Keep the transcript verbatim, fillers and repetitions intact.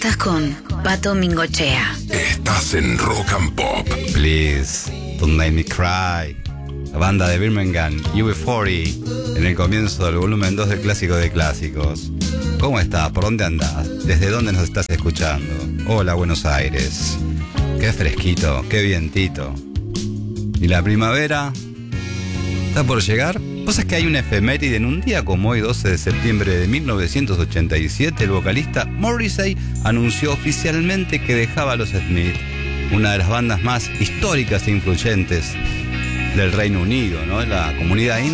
Estás con Pato Mingochea. Estás en Rock and Pop. Please, don't make me cry. La banda de Birmingham, U B cuarenta, en el comienzo del volumen dos del Clásico de Clásicos. ¿Cómo estás? ¿Por dónde andás? ¿Desde dónde nos estás escuchando? Hola, Buenos Aires. Qué fresquito, qué vientito. ¿Y la primavera? ¿Está por llegar? Vos sabés que hay una efeméride en un día como hoy, doce de septiembre de mil novecientos ochenta y siete, el vocalista Morrissey anunció oficialmente que dejaba a los Smiths, una de las bandas más históricas e influyentes del Reino Unido, ¿no? La comunidad india